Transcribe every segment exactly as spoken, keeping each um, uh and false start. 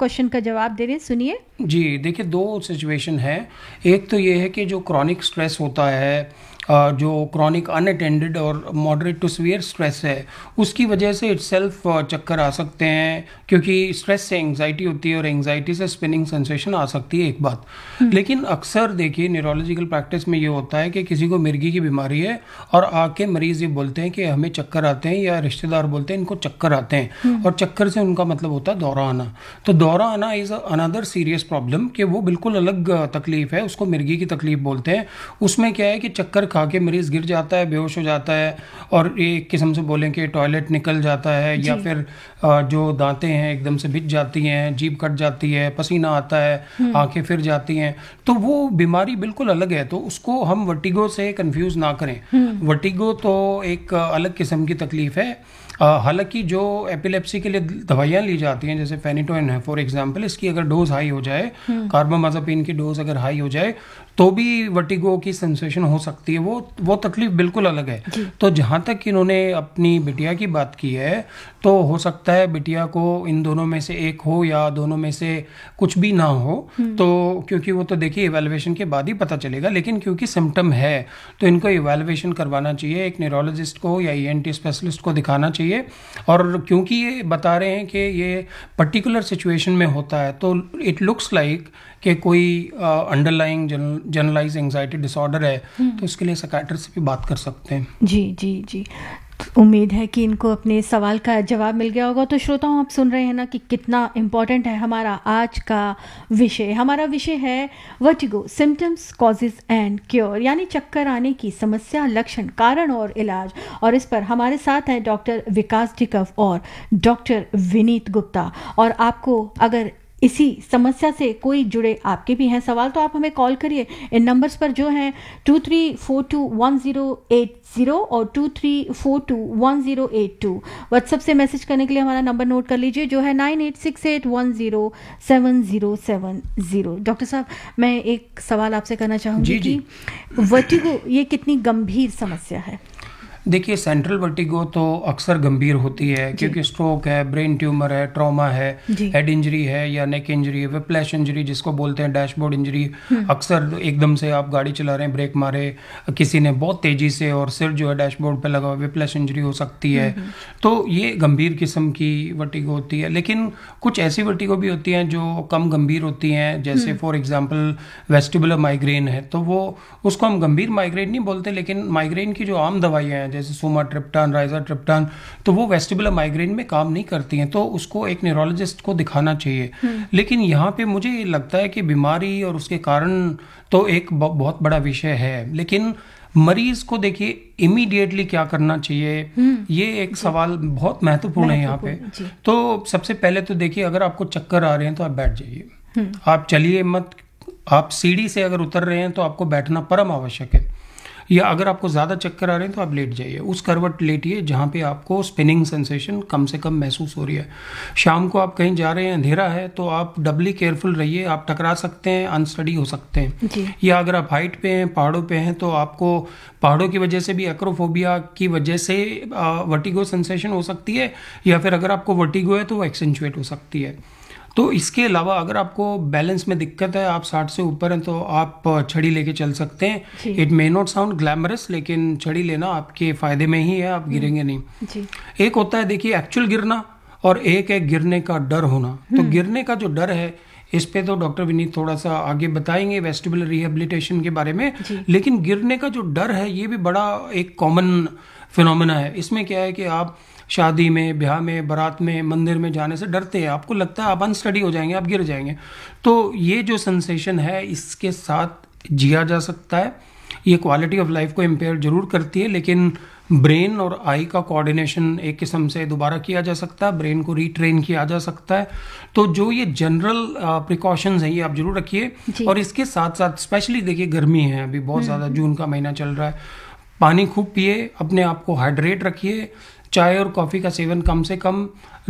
Question का जवाब दे रहे हैं, सुनिए। जी देखिए, दो सिचुएशन है। एक तो ये है कि जो क्रॉनिक स्ट्रेस होता है, जो क्रॉनिक अनअटेंडेड और मॉडरेट टू सीवियर स्ट्रेस है, उसकी वजह से इटसेल्फ चक्कर आ सकते हैं, क्योंकि स्ट्रेस से एंग्जाइटी होती है और एंग्जाइटी से स्पिनिंग सेंसेशन आ सकती है, एक बात। लेकिन अक्सर देखिए न्यूरोलॉजिकल प्रैक्टिस में ये होता है कि किसी को मिर्गी की बीमारी है और आके मरीज ये बोलते हैं कि हमें चक्कर आते हैं, या रिश्तेदार बोलते हैं इनको चक्कर आते हैं, और चक्कर से उनका मतलब होता है दौरा आना। तो दौरा आना इज अनदर सीरियस प्रॉब्लम, कि वो बिल्कुल अलग तकलीफ है, उसको मिर्गी की तकलीफ बोलते हैं। उसमें क्या है कि चक्कर खा के मरीज गिर जाता है, बेहोश हो जाता है, और एक किस्म से बोलें कि टॉयलेट निकल जाता है, या फिर जो दांतें हैं एकदम से भिज जाती हैं, जीभ कट जाती है, पसीना आता है, आंखें फिर जाती हैं। तो वो बीमारी बिल्कुल अलग है, तो उसको हम वर्टिगो से कंफ्यूज ना करें। वर्टिगो तो एक अलग किस्म की तकलीफ है। हालांकि जो एपिलेप्सी के लिए दवाइयाँ ली जाती हैं, जैसे फेनिटोइन है फॉर एग्जांपल, इसकी अगर डोज हाई हो जाए, कार्बामाज़ेपिन की डोज अगर हाई हो जाए, तो भी वर्टिगो की सेंसेशन हो सकती है। वो वो तकलीफ बिल्कुल अलग है। तो जहाँ तक इन्होंने अपनी बिटिया की बात की है, तो हो सकता है बिटिया को इन दोनों में से एक हो, या दोनों में से कुछ भी ना हो। तो क्योंकि वो तो देखिए इवैल्यूएशन के बाद ही पता चलेगा, लेकिन क्योंकि सिम्टम है तो इनको इवैल्यूएशन करवाना चाहिए, एक न्यूरोलॉजिस्ट को या ईएनटी स्पेशलिस्ट को दिखाना चाहिए। और क्योंकि ये बता रहे हैं कि ये पर्टिकुलर सिचुएशन में होता है, तो इट लुक्स लाइक कि कोई अंडरलाइंग जनरलाइज एंजाइटी डिसऑर्डर है, तो इसके लिए साइकियाट्रिस्ट से भी बात कर सकते हैं। जी जी जी, उम्मीद है कि इनको अपने सवाल का जवाब मिल गया होगा। तो श्रोताओं, आप सुन रहे हैं ना कि कितना इम्पॉर्टेंट है हमारा आज का विषय। हमारा विषय है vertigo, symptoms, causes and cure, यानी चक्कर आने की समस्या, लक्षण, कारण और इलाज। और इस पर हमारे साथ हैं डॉक्टर विकास टिकव और डॉक्टर विनीत गुप्ता। और आपको अगर इसी समस्या से कोई जुड़े आपके भी हैं सवाल, तो आप हमें कॉल करिए इन नंबर्स पर जो हैं to three four to one zero eight zero और to three four to one zero eight to. WhatsApp से मैसेज करने के लिए हमारा नंबर नोट कर लीजिए, जो है nine eight six eight one zero seven zero seven zero. Doctor साहब, मैं एक सवाल आपसे करना चाहूँगी कि वर्टिगो ये कितनी गंभीर समस्या है? देखिए, सेंट्रल वर्टिगो तो अक्सर गंभीर होती है, क्योंकि स्ट्रोक है, ब्रेन ट्यूमर है, ट्रॉमा है, हेड इंजरी है या नेक इंजरी है, विप्लैश इंजरी जिसको बोलते हैं, डैशबोर्ड इंजरी। अक्सर एकदम से आप गाड़ी चला रहे हैं, ब्रेक मारे किसी ने बहुत तेजी से और सिर जो है डैशबोर्ड पे लगा हुआ, विप्लैश इंजरी हो सकती है। तो ये गंभीर किस्म की वर्टिगो होती है। लेकिन कुछ ऐसी वर्टिगो भी होती हैं जो कम गंभीर होती हैं, जैसे फॉर एग्जाम्पल वेस्टिबुलर माइग्रेन है, तो वो उसको हम गंभीर माइग्रेन नहीं बोलते, लेकिन माइग्रेन की जो आम दवाइयाँ हैं जैसे सोमाट्रिप्टान, राइजाट्रिप्टान, तो वो वेस्टिबुलर माइग्रेन में काम नहीं करती हैं, तो उसको एक न्यूरोलॉजिस्ट को दिखाना चाहिए। लेकिन यहाँ पे मुझे लगता है कि बीमारी और उसके कारण तो एक बहुत बड़ा विषय है, लेकिन मरीज को देखिए इमीडिएटली क्या करना चाहिए, ये एक सवाल बहुत महत्वपूर्ण है यहाँ पे। तो सबसे पहले तो देखिए, अगर आपको चक्कर आ रहे हैं तो आप बैठ जाइए, आप चलिए मत। आप सीढ़ी से अगर उतर रहे हैं तो आपको बैठना परम आवश्यक है, या अगर आपको ज़्यादा चक्कर आ रहे हैं तो आप लेट जाइए, उस करवट लेटिए जहाँ पे आपको स्पिनिंग सेंसेशन कम से कम महसूस हो रही है। शाम को आप कहीं जा रहे हैं, अंधेरा है, तो आप डबली केयरफुल रहिए, आप टकरा सकते हैं, अनस्टडी हो सकते हैं। या अगर आप हाइट पे हैं, पहाड़ों पे हैं, तो आपको पहाड़ों की वजह से भी एक्रोफोबिया की वजह से वर्टिगो सेंसेशन हो सकती है, या फिर अगर आपको वर्टिगो है तो वो एक्सेंचुएट हो सकती है। तो इसके अलावा अगर आपको बैलेंस में दिक्कत है, आप साठ से ऊपर हैं, तो आप छड़ी लेके चल सकते हैं। It may not sound glamorous, लेकिन छड़ी लेना आपके फायदे में ही है, आप गिरेंगे नहीं। जी। एक होता है देखिए एक्चुअल गिरना, और एक है गिरने का डर होना। तो गिरने का जो डर है, इस पे तो डॉक्टर विनीत थोड़ा सा आगे बताएंगे वेस्टिबुलर रिहेबिलिटेशन के बारे में। लेकिन गिरने का जो डर है, ये भी बड़ा एक कॉमन फिनोमेना है। इसमें क्या है कि आप शादी में, ब्याह में, बारात में, मंदिर में जाने से डरते हैं, आपको लगता है आप अनस्टडी हो जाएंगे, आप गिर जाएंगे। तो ये जो सेंसेशन है, इसके साथ जिया जा सकता है। ये क्वालिटी ऑफ लाइफ को इम्पेयर जरूर करती है, लेकिन ब्रेन और आई का कोऑर्डिनेशन एक किस्म से दोबारा किया जा सकता है, ब्रेन को रीट्रेन किया जा सकता है। तो जो ये जनरल प्रिकॉशंस हैं, ये आप जरूर रखिए। और इसके साथ साथ स्पेशली देखिए, गर्मी है अभी बहुत ज़्यादा, जून का महीना चल रहा है, पानी खूब पिए, अपने आप को हाइड्रेट रखिए, चाय और कॉफ़ी का सेवन कम से कम,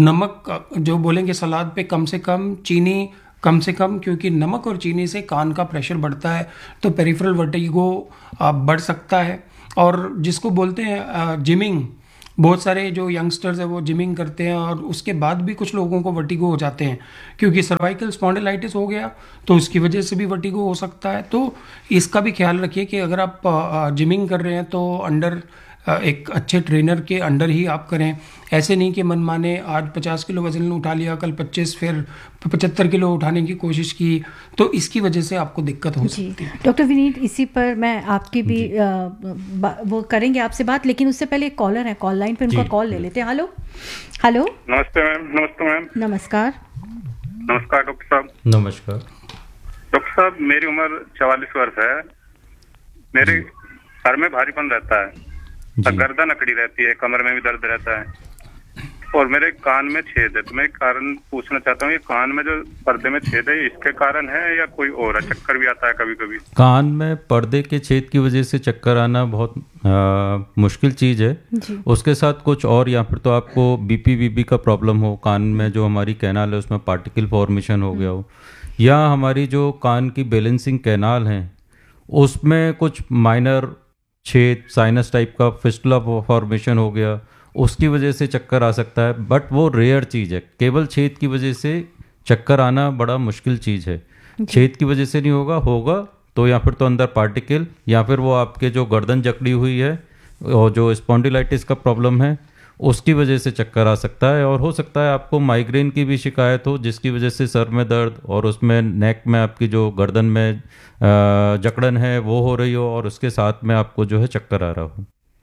नमक जो बोलेंगे सलाद पे कम से कम, चीनी कम से कम, क्योंकि नमक और चीनी से कान का प्रेशर बढ़ता है, तो पेरिफेरल वर्टिगो बढ़ सकता है। और जिसको बोलते हैं जिमिंग, बहुत सारे जो यंगस्टर्स हैं वो जिमिंग करते हैं और उसके बाद भी कुछ लोगों को वर्टिगो हो जाते हैं, क्योंकि सर्वाइकल स्पॉन्डिलाइटिस हो गया तो उसकी वजह से भी वर्टिगो हो सकता है। तो इसका भी ख्याल रखिए कि अगर आप जिमिंग कर रहे हैं तो अंडर एक अच्छे ट्रेनर के अंडर ही आप करें। ऐसे नहीं कि मन माने आज पचास किलो वजन उठा लिया, कल पच्चीस, फिर पचहत्तर किलो उठाने की कोशिश की, तो इसकी वजह से आपको दिक्कत हो सकती है। डॉक्टर विनीत, इसी पर मैं आपकी भी आ, वो करेंगे आपसे बात, लेकिन उससे पहले एक कॉलर है कॉल लाइन पे, उनका कॉल ले लेते हैं। Hello hello. नमस्ते मैम। नमस्ते मैम। नमस्कार। नमस्कार डॉक्टर साहब। नमस्कार डॉक्टर साहब, मेरी उम्र चवालीस वर्ष है। मेरे सर में भारीपन रहता है, गर्दन अकड़ी रहती है, कमर में भी दर्द रहता है और मेरे कान में छेद है। तो मैं कारण पूछना चाहता हूँ, ये कान में जो पर्दे में छेद है इसके कारण है या कोई और है? चक्कर भी आता है कभी कभी। कान में पर्दे के छेद की वजह से चक्कर आना बहुत आ, मुश्किल चीज़ है जी। उसके साथ कुछ और, या फिर तो आपको बीपी बीबी का प्रॉब्लम हो, कान में जो हमारी कैनाल है उसमें पार्टिकल फॉर्मेशन हो गया हो, या हमारी जो कान की बैलेंसिंग कैनाल है उसमें कुछ माइनर छेद, साइनस टाइप का फिस्टुला फॉर्मेशन हो गया, उसकी वजह से चक्कर आ सकता है। बट वो रेयर चीज़ है, केवल छेद की वजह से चक्कर आना बड़ा मुश्किल चीज़ है। छेद की वजह से नहीं होगा, होगा तो या फिर तो अंदर पार्टिकल, या फिर वो आपके जो गर्दन जकड़ी हुई है और जो स्पॉन्डिलाइटिस का प्रॉब्लम है उसकी वजह से चक्कर आ सकता है। और हो सकता है आपको माइग्रेन की भी शिकायत हो, जिसकी वजह से सर में दर्द और उसमें नेक में आपकी जो गर्दन में जकड़न है वो हो रही हो और उसके साथ में आपको जो है चक्कर आ रहा हो।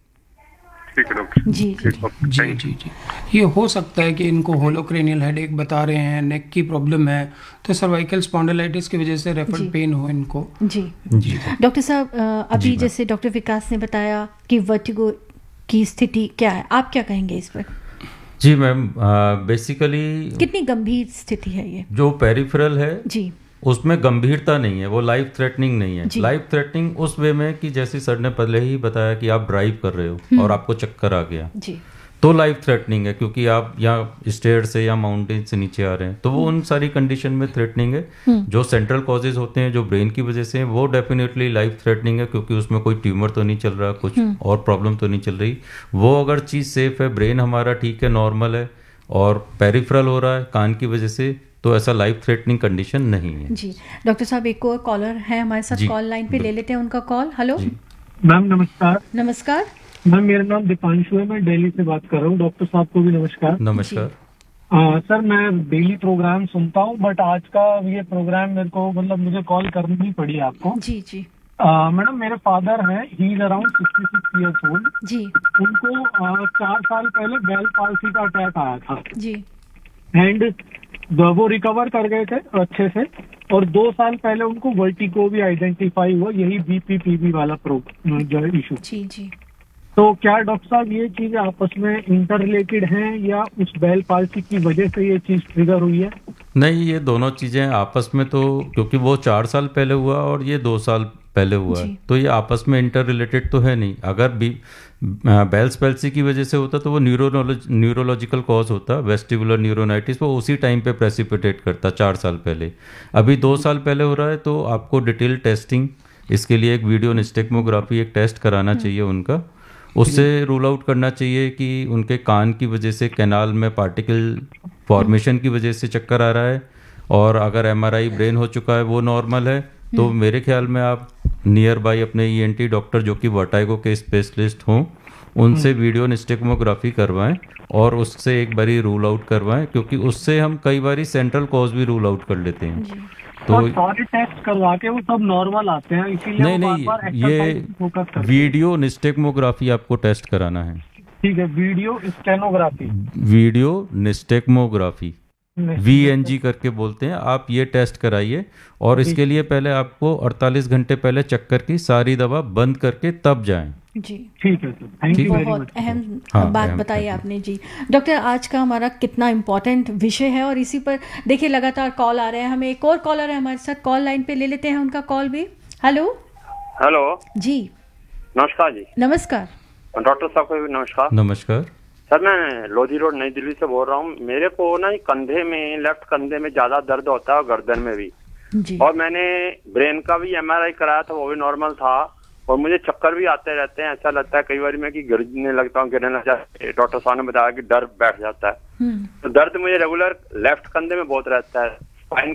ठीक है डॉक्टर जी जी जी जी जी ये हो सकता है कि इनको होलोक्रेनियल हेडेक बता रहे हैं, नेक की प्रॉब्लम है, तो सर्वाइकल स्पॉन्डिलाइटिस की वजह से रेफर्ड पेन हो इनको। जी जी डॉक्टर साहब, अभी जैसे डॉक्टर विकास ने बताया कि वर्टिगो की स्थिति क्या है, आप क्या कहेंगे इस पर? जी मैम, बेसिकली कितनी गंभीर स्थिति है ये? जो पेरिफेरल है जी उसमें गंभीरता नहीं है, वो लाइफ थ्रेटनिंग नहीं है। लाइफ थ्रेटनिंग उस वे में कि जैसे सर ने पहले ही बताया कि आप ड्राइव कर रहे हो और आपको चक्कर आ गया जी, तो लाइफ थ्रेटनिंग है, क्योंकि आप या स्टेयर से या माउंटेन से नीचे आ रहे हैं, तो वो उन सारी कंडीशन में थ्रेटनिंग है। जो सेंट्रल कॉजेज होते हैं जो ब्रेन की वजह से, वो डेफिनेटली लाइफ थ्रेटनिंग है, क्योंकि उसमें कोई ट्यूमर तो नहीं चल रहा, कुछ और प्रॉब्लम तो नहीं चल रही। वो अगर चीज़ सेफ है, ब्रेन हमारा ठीक है, नॉर्मल है, और पेरिफेरल हो रहा है कान की वजह से, तो ऐसा लाइफ थ्रेटनिंग कंडीशन नहीं है जी। डॉक्टर साहब, एक और कॉलर है हमारे साथ कॉल लाइन पे, ले लेते हैं उनका कॉल। Hello ma'am. नमस्कार। नमस्कार मैम, मेरा नाम दीपांशु है, मैं दिल्ली से बात कर रहा हूँ। डॉक्टर साहब को भी नमस्कार। नमस्कार। आ, सर, मैं डेली प्रोग्राम सुनता हूँ, बट आज का ये प्रोग्राम मेरे को मतलब मुझे कॉल करनी पड़ी आपको। जी जी मैडम, मेरे फादर हैं, he is around sixty six years old जी। उनको आ, चार साल पहले बेल पाल्सी का अटैक आया था जी, एंड वो रिकवर कर गए थे अच्छे से, और दो साल पहले उनको वर्टिगो भी आइडेंटिफाई हुआ, यही बीपीपीबी वाला जो इशू। जी जी। तो क्या डॉक्टर साहब ये चीज आपस में इंटर रिलेटेड हैं या उस बेल पाल्सी की वजह से ये चीज ट्रिगर हुई है? नहीं, ये दोनों चीजें आपस में, तो क्योंकि वो चार साल पहले हुआ और ये दो साल पहले हुआ है, तो ये आपस में इंटर रिलेटेड तो है नहीं। अगर भी बेल्स पैल्सी की वजह से होता तो वो न्यूरोलॉज न्यूरोलॉजिकल कॉज होता, वेस्टिबुलर न्यूरोनाइटिस, वो उसी टाइम पे प्रेसिपिटेट करता चार साल पहले। अभी दो साल पहले हो रहा है, तो आपको डिटेल टेस्टिंग, इसके लिए एक वीडियो निस्टेक्मोग्राफी एक टेस्ट कराना चाहिए उनका। उससे रूल आउट करना चाहिए कि उनके कान की वजह से कैनाल में पार्टिकल फॉर्मेशन की वजह से चक्कर आ रहा है, और अगर एमआरआई ब्रेन हो चुका है वो नॉर्मल है, तो मेरे ख्याल में आप नियर बाई अपने ईएनटी डॉक्टर जो कि वर्टिगो के स्पेशलिस्ट हों उनसे वीडियो निस्टेक्मोग्राफी करवाएं और उससे एक बारी रूल आउट करवाएं, क्योंकि उससे हम कई बारी सेंट्रल कॉज भी रूल आउट कर लेते हैं। तो सारे टेस्ट करवा के वो सब नॉर्मल आते हैं, इसीलिए नहीं नहीं, ये वीडियो निस्टेक्मोग्राफी आपको टेस्ट कराना है। ठीक है, वीडियो स्टेनोग्राफी, वीडियो निस्टेक्मोग्राफी, वीएनजी करके बोलते हैं। आप ये टेस्ट कराइए, और इसके लिए पहले आपको अड़तालीस घंटे पहले चक्कर की सारी दवा बंद करके तब जाएं। जी ठीक है sir, thank you very much. बहुत अहम हाँ, बात बताई आपने जी। डॉक्टर, आज का हमारा कितना इम्पोर्टेंट विषय है, और इसी पर देखिए लगातार कॉल आ रहे हैं। हमें एक और कॉलर है हमारे साथ कॉल लाइन पे, ले लेते हैं उनका कॉल भी। हेलो हेलो जी। नमस्कार जी। नमस्कार डॉक्टर साहब को भी नमस्कार। नमस्कार सर, मैं लोधी रोड नई दिल्ली से बोल रहा हूँ। मेरे को ना कंधे में, लेफ्ट कंधे में ज्यादा दर्द होता है और गर्दन में भी जी। और मैंने ब्रेन का भी एमआरआई कराया था, वो भी नॉर्मल था, और मुझे चक्कर भी आते रहते हैं, ऐसा लगता है कई बार मैं कि गिरने लगता हूँ, गिरने लग जाए। डॉक्टर साहब ने बताया कि डर बैठ जाता है। तो दर्द मुझे रेगुलर लेफ्ट कंधे में बहुत रहता है,